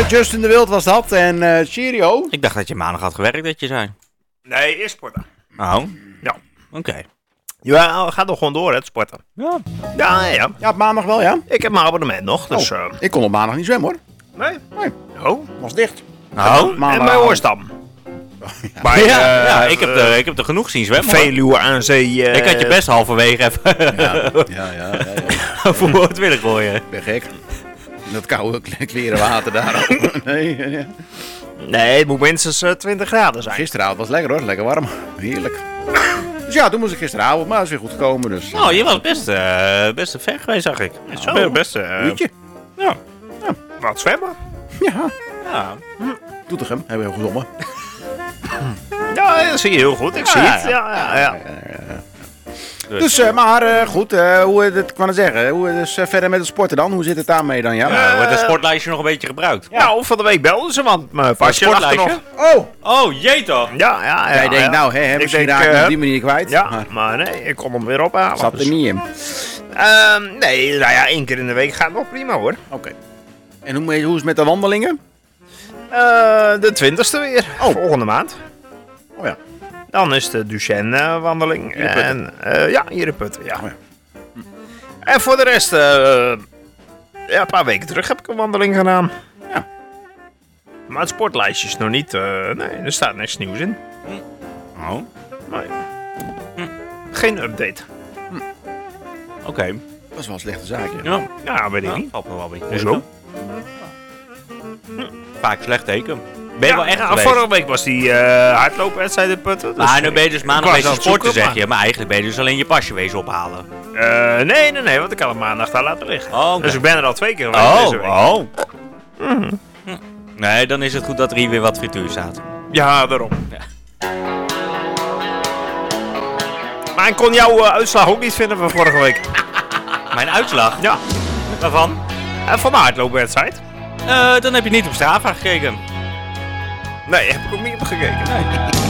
Justin de Wild was dat. En Cheerio. Ik dacht dat je maandag had gewerkt, dat je zei. Nee, eerst sporten. Oh, Ja. oké. Ja, gaat nog gewoon door, het sporten. Ja. Ja. Ja, op maandag wel, ja. Ik heb mijn abonnement nog, dus... Ik kon op maandag niet zwemmen, hoor. Nee. Nee, Oh. was dicht. Nou, En Maandag. bij Oorstam. Bij, ja, ik heb er genoeg zien zwemmen. hoor. Veluwe aan zee. Ik had je best halverwege even Ja. voor het willen gooien. Ik ben gek. Dat koude kleren water daar. Nee. Nee, het moet minstens 20 graden zijn. Gisteravond was het lekker, hoor. Lekker warm. Heerlijk. Dus ja, toen moest ik gisteravond, maar het is weer goed gekomen. Dus, Nou, je was best ver geweest, zag ik. Zo. Best, uurtje. ja. Wat zwemmen? Ja. Ja. Doetinchem, hebben we heel gezongen. Ja, dat zie je heel goed. Ik zie het. Ja. Dus, maar goed, ik kan het zeggen. Hoe is verder met het sporten dan? Hoe zit het daarmee dan? Ja? Wordt het sportlijstje nog een beetje gebruikt? Nou, van de week belden ze, want mijn pasje lag er nog. Oh, jee toch? Ja. Jij denkt, nou, hè, misschien denk, raak ik op die manier kwijt. Ja, maar nee, ik kon hem weer ophalen. Zat er niet in. Nee, nou ja, 1 keer in de week gaat nog prima hoor. Oké. En hoe is het met de wandelingen? De 20e weer. Volgende maand. Oh ja. Dan is de Duchenne-wandeling. Hier in Putten. Ja, hier in Putten, ja. Oh ja. En voor de rest, een paar weken terug heb ik een wandeling gedaan. Ja. Maar het sportlijstje is nog niet, nee, er staat niks nieuws in. Oh, Nee. Geen update. oké. Dat is wel een slechte zaak, ja. Ja, Ja, weet ik niet. valt me wel een beetje Hoezo? tegen. Vaak slecht teken. Ben je wel echt geweest? vorige week was die hardloopwedstrijd in Putten. Dus Maar nu ben je dus maandag ik was bezig aan het sporten, zoeken, zeg je. Maar eigenlijk ben je dus alleen je pasje wezen ophalen. Nee, want ik had hem maandag daar laten liggen. Oh, oké. Dus ik ben er al 2 keer geweest deze week. Nee, dan is het goed dat er hier weer wat frituur staat. Ja, daarom. Ja. Maar ik kon jouw uitslag ook niet vinden van vorige week. Mijn uitslag? Ja. Waarvan? Van de hardloopwedstrijd. Dan heb je niet op Strava gekeken. Nee, heb ik ook niet op gekeken.